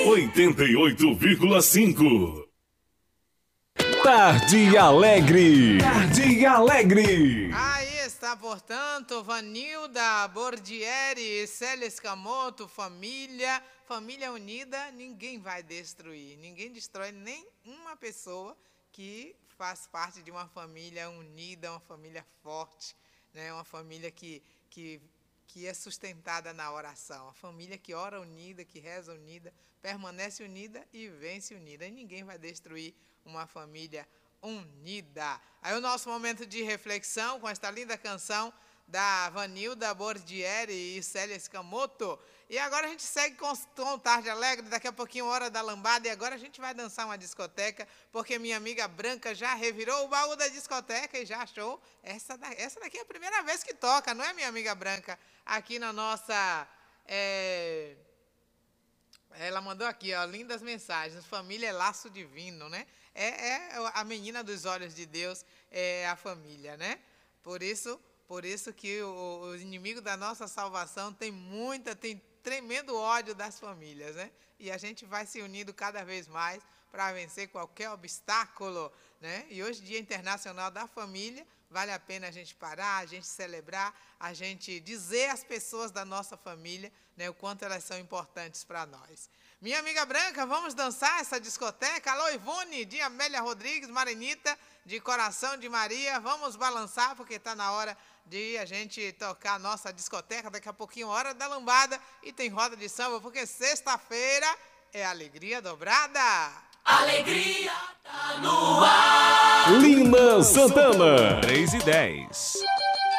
88,5. Tarde Alegre. Tarde Alegre. Aí está, portanto, Vanilda Bordieri, Célia Escamoto, família. Família unida, ninguém vai destruir. Ninguém destrói nem uma pessoa que faz parte de uma família unida, uma família forte, né? Uma família que é sustentada na oração. A família que ora unida, que reza unida, permanece unida e vence unida. E ninguém vai destruir uma família unida. Aí o nosso momento de reflexão com esta linda canção da Vanilda Bordieri e Célia Escamoto. E agora a gente segue com Tarde Alegre, daqui a pouquinho hora da lambada, e agora a gente vai dançar uma discoteca, porque minha amiga Branca já revirou o baú da discoteca e já achou essa daqui é a primeira vez que toca, não é, minha amiga Branca? Aqui na nossa... Ela mandou aqui, ó, lindas mensagens, família é laço divino, né? É a menina dos olhos de Deus, é a família, né? Por isso que o inimigo da nossa salvação tem tremendo ódio das famílias, né? E a gente vai se unindo cada vez mais para vencer qualquer obstáculo, né? E hoje, Dia Internacional da Família, vale a pena a gente parar, a gente celebrar, a gente dizer às pessoas da nossa família, né, o quanto elas são importantes para nós. Minha amiga Branca, vamos dançar essa discoteca? Alô, Ivone, de Amélia Rodrigues, Marinita, de Coração de Maria, vamos balançar, porque está na hora de a gente tocar a nossa discoteca, daqui a pouquinho, hora da lambada, e tem roda de samba, porque sexta-feira é alegria dobrada. Alegria tá no ar. Lina Santana. 3:10.